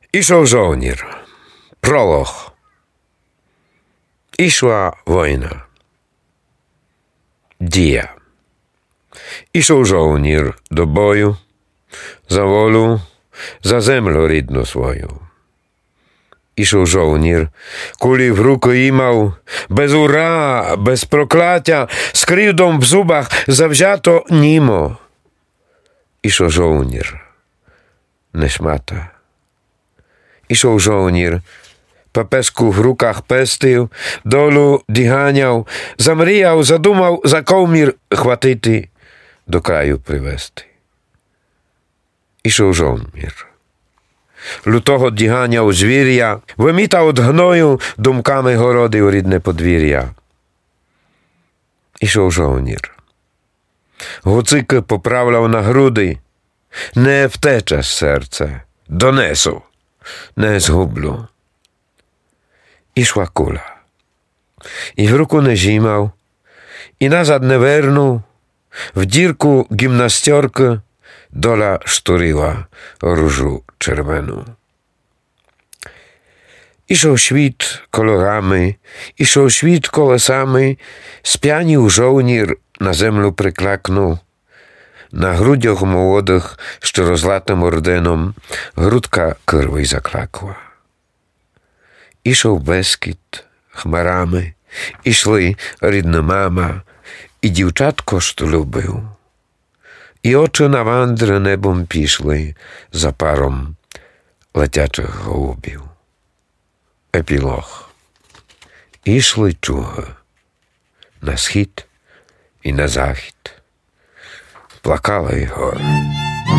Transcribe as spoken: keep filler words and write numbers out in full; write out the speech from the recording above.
Ішов жовнір. Пролог. Ішла війна. Дія. Ішов жовнір до бою, за волю, за землю рідну свою. Ішов жовнір, кулі в руки імав, без ура, без прокляття, з кривдом в зубах завзято німо. Ішов жовнір, не шмата. Ішов жовнір, папеску в руках пестив, долу діганяв, замріяв, задумав за ковмір хватити, до краю привести. Ішов жовнір. Лютого діганяв звір'я, вимітав од гною, думками городив рідне подвір'я. Ішов жовнір. Гуцики поправляв на груди, не втече серце, донесу, не згублю. Ішла куля. І в руку не жімав, і назад не вернув, в дірку гімнастерки доля штурила ружу червону. Ішов світ кольорами, ішов світ колесами, сп'янів жовнір, на землю приклакнув. На грудях молодих, що розлатим орденом, грудка кирви заклакла. Ішов безкіт хмарами, ішли рідна мама, і дівчатко, що любив. І очі на вандри небом пішли за паром летячих голубів. Епілог. Ішли чуги на схід і на захід. Плакали гори.